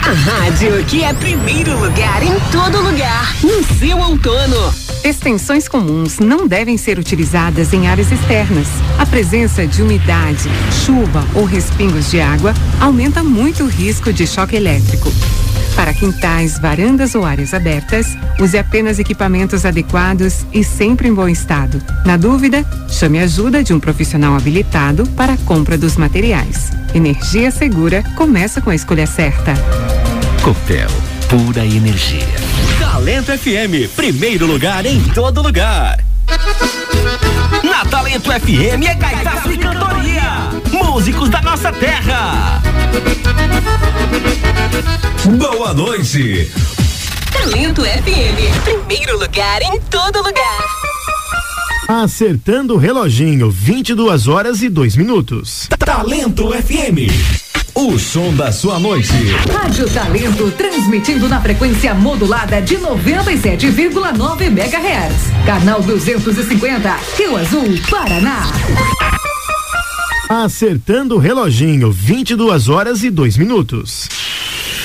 A rádio que é primeiro lugar em todo lugar, no seu outono. Extensões comuns não devem ser utilizadas em áreas externas. A presença de umidade, chuva ou respingos de água aumenta muito o risco de choque elétrico. Para quintais, varandas ou áreas abertas, use apenas equipamentos adequados e sempre em bom estado. Na dúvida, chame a ajuda de um profissional habilitado para a compra dos materiais. Energia segura começa com a escolha certa. Copel, pura energia. Talento FM, primeiro lugar em todo lugar. Na Talento FM é gaitaço e cantoria. Músicos da nossa terra. Boa noite. Talento FM, primeiro lugar em todo lugar. Acertando o reloginho, 22h02. Talento FM. O som da sua noite. Rádio Talento, transmitindo na frequência modulada de 97,9 MHz. Canal 250, Rio Azul, Paraná. Acertando o reloginho, 22h02.